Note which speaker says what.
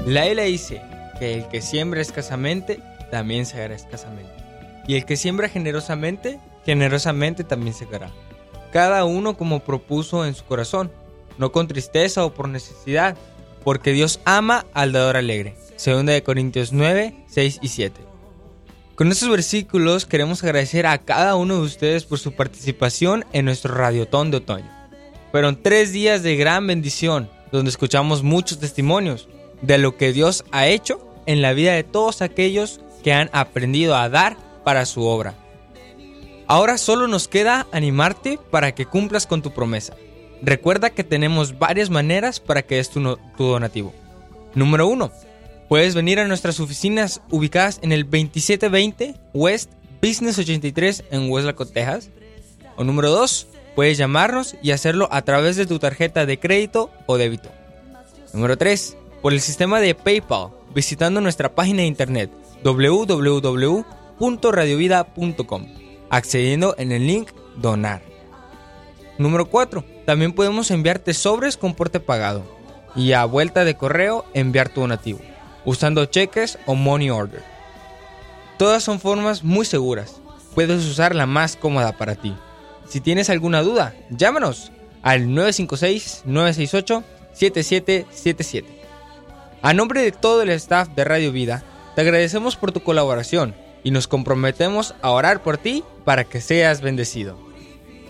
Speaker 1: La Biblia dice que el que siembra escasamente, también segará escasamente. Y el que siembra generosamente, generosamente también segará. Cada uno como propuso en su corazón, no con tristeza o por necesidad, porque Dios ama al dador alegre. 2 Corintios 9, 6 y 7. Con estos versículos queremos agradecer a cada uno de ustedes por su participación en nuestro Radiotón de Otoño. Fueron 3 días de gran bendición, donde escuchamos muchos testimonios de lo que Dios ha hecho en la vida de todos aquellos que han aprendido a dar para su obra. Ahora solo nos queda animarte para que cumplas con tu promesa. Recuerda que tenemos varias maneras para que des tu donativo. Número 1. Puedes venir a nuestras oficinas ubicadas en el 2720 West Business 83 en Weslaco, Texas. O número 2. Puedes llamarnos y hacerlo a través de tu tarjeta de crédito o débito. Número 3. Por el sistema de PayPal, visitando nuestra página de internet www.radiovida.com, accediendo en el link Donar. Número 4. También podemos enviarte sobres con porte pagado y a vuelta de correo enviar tu donativo, usando cheques o money order. Todas son formas muy seguras. Puedes usar la más cómoda para ti. Si tienes alguna duda, llámanos al 956-968-7777. A nombre de todo el staff de Radio Vida, te agradecemos por tu colaboración y nos comprometemos a orar por ti para que seas bendecido.